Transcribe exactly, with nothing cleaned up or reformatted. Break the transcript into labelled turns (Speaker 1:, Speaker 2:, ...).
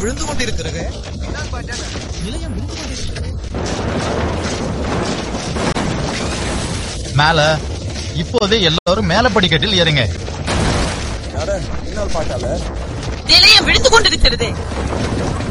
Speaker 1: விழுந்து கொண்டிருக்கிறது.
Speaker 2: நிலையம் விழுந்து கொண்டிருக்கிறது.
Speaker 3: மேல இப்போது எல்லாரும் மேல படிக்கட்டில் ஏறுங்க.
Speaker 4: இன்னொரு பாட்டால
Speaker 5: நிலையம் விழுந்து கொண்டிருக்கிறது.